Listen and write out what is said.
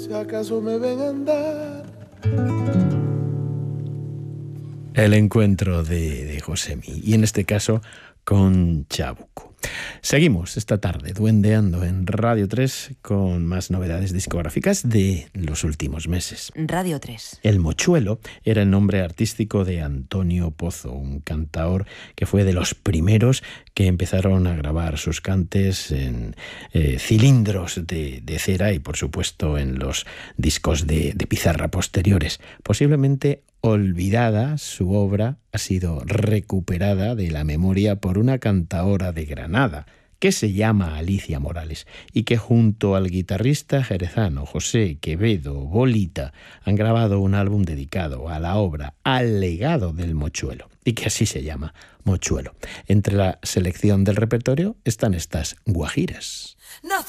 si acaso me ven andar. El encuentro de Josemi, y en este caso con Chabuco. Seguimos esta tarde duendeando en Radio 3 con más novedades discográficas de los últimos meses. Radio 3. El Mochuelo era el nombre artístico de Antonio Pozo, un cantaor que fue de los primeros que empezaron a grabar sus cantes en cilindros de cera y, por supuesto, en los discos de pizarra posteriores. Posiblemente olvidada, su obra ha sido recuperada de la memoria por una cantaora de Granada que se llama Alicia Morales y que junto al guitarrista jerezano José Quevedo Bolita han grabado un álbum dedicado a la obra, al legado del Mochuelo, y que así se llama, Mochuelo. Entre la selección del repertorio están estas guajiras.